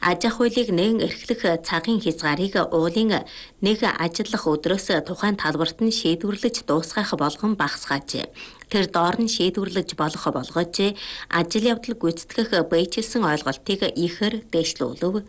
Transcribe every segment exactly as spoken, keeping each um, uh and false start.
Аж ахуй хуулийг нэгэн эрхлэх цагийн хязгаарыг уулын нэг ажиллах өдрөөс тухайн талбарт нь шийдвэрлэж дуусгах болгон багасгаажээ. Тэр доор нь шийдвэрлэж болох болгож ажил явдал гүйцэтгэх бэйжилсэн ойлголтыг ихээр дээшлүүлв.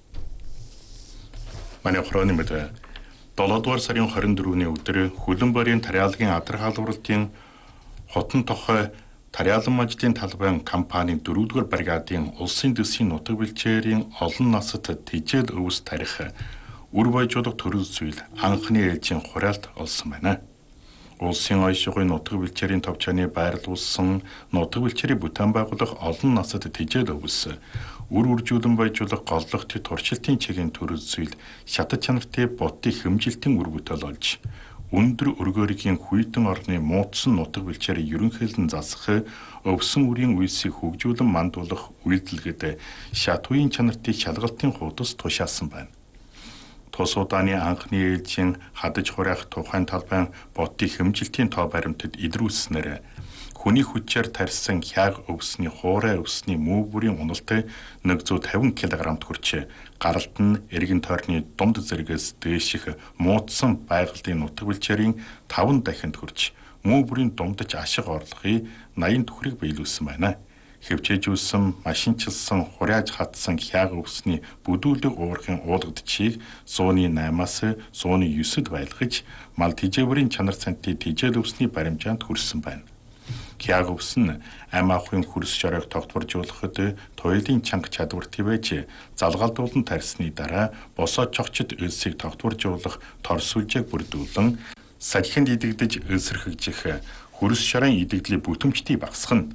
Манай хорооны мэд долоодугаар сарын хорин дөрөвний өдөр Хөлбөмбөрийн тариалгын адар халдварлтын хотон тохой тариалан мажлын талбайн компанийн дөрөвдүгээр бригадын улсын дэсийн нутаг бэлчээрийн олон насад тэжээл өвс тарих үр баяжуулах төрөл зүйл анхны ээлжийн хураалт олсон байна. Улсын ойшигын нутаг бэлчээрийн товчооны байрлуулсан нутаг бэлчээрийн бүтээн байгуулах олон насад тэжээл өвс үр үржүүлэн баяжуулах голлогт туршилтын чиглэлийн төрөл зүйл шатад чанартай бодтын хэмжилтийн үр бүтээл олж өндөр өргөөрийн хүйтэн орны муудсан нутаг бэлчээрийн ерөнхийлөн засах өвсөн үрийн үйлсийг хөгжүүлэн мандуулах үйлдэлгэд шат үеийн чанартыг шалгалтын хуудас тушаасан байна. Тус удааны анхны ээлжийн хадаж хураах тухайн талбайн бодтын хэмжилтийн тоо баримтад илрүүлснээр хүний хүчээр тарьсан хяг өвсний хуурай өвсний мөв бүрийн уналт нэг зуун тавин килограммд хүрч гаралт нь эргэн тойрны дунд зэрэгээс дээших муудсан байгальдын нутаг бэлчээрийн таван дахинд хүрч мөв бүрийн дундаж ашиг орлогын наян төхрийг биелүүлсэн байна. Хэвчээжүүлсэн, машинчилсан, хурааж хатсан хяг өвсний бүдүүлэг уурхын уулгадчийг сууны наймаас сууны есөд байлгаж мал тэжээврийн чанар цантын тэжээл өвсний баримжаанд хүрсэн байна. Хяг өвс нь ам ахуйн хөрс шоройг тогтворжуулахад туйлын чанга чадвартай байж залгаалдуулан тарьсны дараа босоо чогчд элсийг тогтворжуулах торс сүлжээг бүрдүүлэн сахинд идэгдэж элсэрхэгжих хөрс шоройн идэгдлийн бүтэмжтийг багасгана.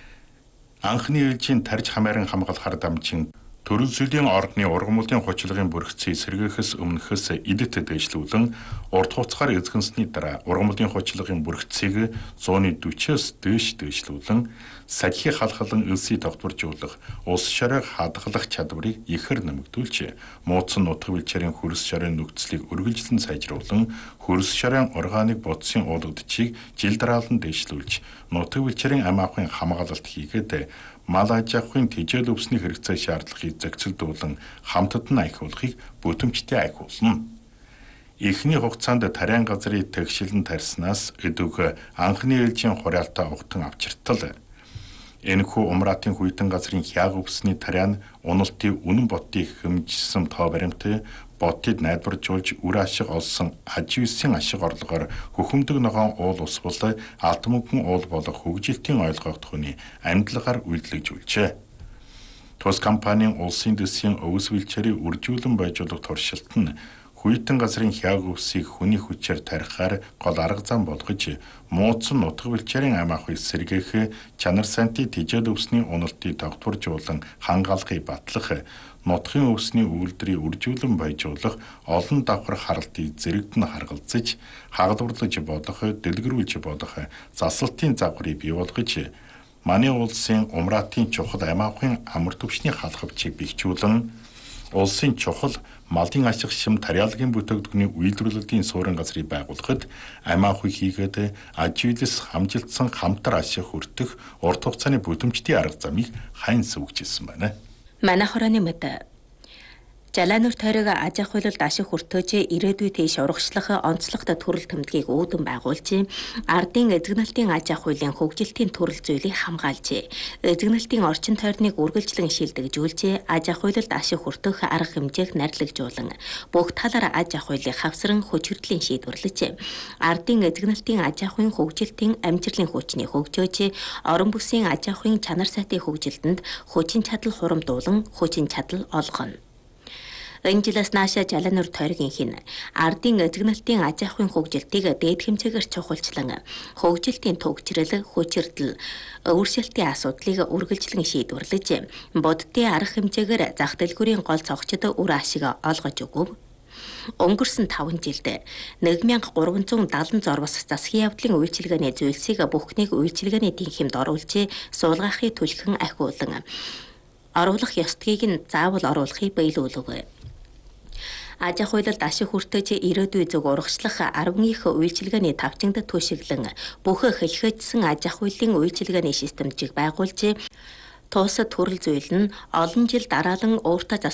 Анхны ээлжийн тарж хамааран хамгаалахар дамжин төрөл зүйлийн ордны ургамлын хуучлагын бүрхцийг сэргээхээс өмнөхөөс идэт дэвшлүүлэн урт хугацаар эзэгнсний дараа ургамлын хуучлагын бүрхцийг зууны дөрвөөс дээш дэвшлүүлэн сахи халхалан элсийг тогтворжуулах улс шоройг хадгалах чадварыг ихээр нэмэгдүүлж муудсан нутаг бэлчээрийн хөрс шоройн нөхцөлийг үргэлжлэн сайжруулан хөрс шоройн органик бодисын уулгадчийг жил дараалан дэвшлүүлж нутаг бэлчээрийн ам ахуйн хамгаалалт хийгээд мал аж ахуйн тэжээл өвсний хэрэгцээ шаардлагыг зохицуулдуулан хамтад нь ахиулахыг бүтэмжтэй ахиулна. Эхний хугацаанд тариан газрын тэгшилэн тарьснаас өдөг анхны ээлжийн хураалтаа угтан авчиртал. Энэхүү умраатын хүйтэн газрын хяг өвсний тариан уналтын үнэн бодтыг хэмжсэн тоо баримт бодтыг найдваржуулж үр ашиг олсон аж үйлсийн ашиг орлогоор хөхөмдөг ногоон уул усвал алт мөнгөн уул болох хөгжилтийн ойлгогдох хүний амьдлагаар үйлдэлжүүлжээ. Тус компанийн улсын дэсийн өвс бэлчээрийг үржүүлэн байжуулах туршилт нь хүйтэн газрын хяг өвсийг хүний хүчээр тарихаар гол арга зам болгож муудсан нутаг бэлчээрийн ам ахуйг сэргээх чанар сантын тэжээл өвсний уналтыг тогтворжуулан хангаалахыг батлах нутгийн өвсний үйлдвэрийг үржүүлэн баяжуулах олон давхар харалтыг зэрэгт нь харгалзаж хагалварлаж бодох дэлгэрүүлж бодох засалтын загварыг бий болгож манай улсын умраатын чухал ам ахуйн амар төвчний халахвчийг бэхжүүлэн улсын чухал малын ашиг шим тариалгын бүтээгдэхүүний үйлдвэрлэлийн суурин газрыг байгуулахад ам ахуй хийгээд аж үйлс хамжилтсан хамтар ашиг хүртэх урт хугацааны бүтэмжтийн арга замыг хайн сүгжсэн байна. Манай хорооны мэд Жалаанур тойрог аж ахуйлалд ашиг хүртөөж ирээдүй тийш урагшлах онцлогт төрөл тэмдгийг үүдэн байгуулж ардын эзэгнэлтийн аж ахуйлын хөгжилтийн төрөл зүйлийг хамгаалж эзэгнэлтийн орчин тойрныг үргэлжлэн шилдэгжүүлж аж ахуйлалд ашиг хүртэх арга хэмжээг нарлагжуулан бүх талаар аж ахуйлыг хавсран хүчирдлийн шийдвэрлэж ардын эзэгнэлтийн аж ахуйн хөгжилтийн амжилтын хүчний хөгжөөж орон бүсийн аж ахуйн чанар сайтын хөгжилтөнд хүчин чадал хурамдуулан хүчин чадал олгоно. Энэ жилээс наашаа Жалаанур тойргийн хин ардын эзэгнэлтийн аж ахуйн хөгжилтийг дээд хэмжээгээр чухалчлан хөгжилтийн төгжрөл, хүчирдэл, өөрчлөлтийн асуудлыг үргэлжлэн шийдвэрлэж бодитын арга хэмжээгээр зах дэлгүүрийн гол цогцод үр ашиг олгож өгөв. Өнгөрсөн таван жилд нэг мянга гурван зуун дадлан зорвос засгийн явдлын үйлчилгээний зүйлсийг бүхнийг үйлчилгээний тэнхимд оруулж суулгахыг түлхэн ахиулан оруулах ёстгийг нь заавал оруулахыг биелүүлв. Аж ахуйлалд ашиг хүртэж ирээдүй зөв урагшлах арван их үйлчилгээний тавчингад түшиглэн бүх хэлхэжсэн аж ахуйлын үйлчилгээний системжийг байгуулж тус төрөл зүйл нь олон жил дараалан өөртөө